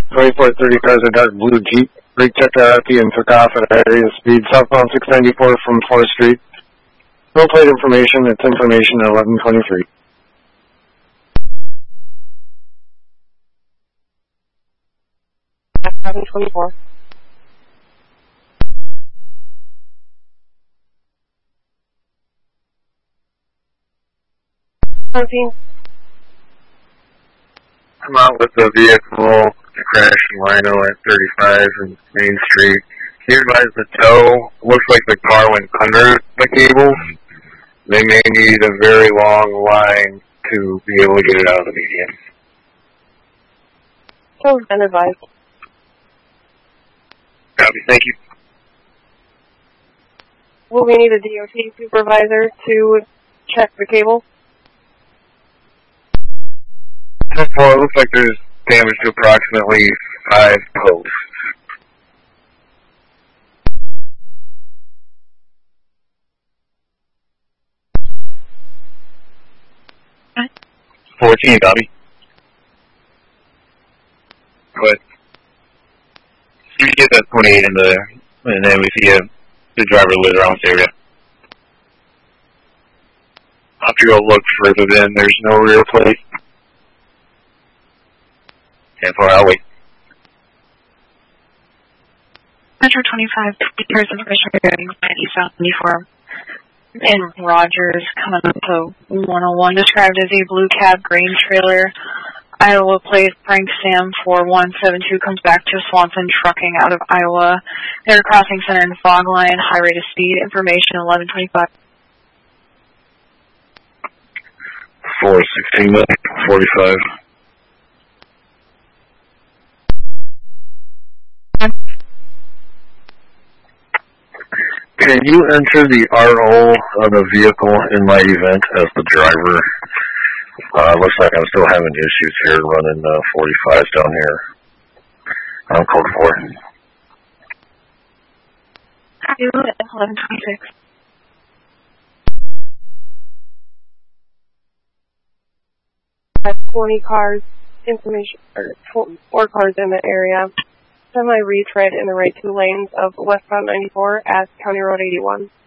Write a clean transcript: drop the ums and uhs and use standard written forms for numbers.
2430 cars are dark blue Jeep. Brake checked RFP and took off at area speed southbound 694 from 4th Street. No plate information. It's information at 1123. At 1124. I'm out with the vehicle. Crashed in Lino at 35 and Main Street. Can you advise the tow? Looks like the car went under the cable. They may need a very long line to be able to get it out of the median. So been advised. Copy, thank you. Will we need a DOT supervisor to check the cable? Well, it looks like there's damage to approximately 5 posts. What? 14, Bobby. But you get that 28 in there, and then we see the driver lives around this area. I'll have to go look further in. There's no rear plate. 10-4, I'll wait. Metro 25, here's information regarding Eastbound 74 in Rogers, coming up to 101, described as a blue cab grain trailer. Iowa plate Frank Sam 4172 comes back to Swanson Trucking out of Iowa. They're crossing center and fog line, high rate of speed, information 1125. 416, 45. Can you enter the RO of the vehicle in my event as the driver? Looks like I'm still having issues here running 45s down here. I'm code 4. I do it at 1126. I have 20 cars, information, or 4 cars in the area. Semi-retread in the right 2 lanes of westbound 94 at County Road 81.